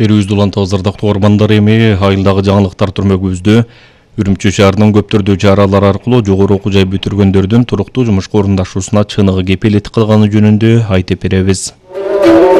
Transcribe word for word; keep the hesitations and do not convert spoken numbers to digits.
Берүүбүздү улантабыз ардактуу угармандар, эми айылдагы жаңылыктар түрмөгүбүздө Үрүмчү шаарынын көп түрдүү чаралар аркылуу жогору окуу жай бүтүргөндөрдүн туруктуу жумушка орундашуусуна чыныгы кепилдик кылганы жөнүндө айтып беребиз.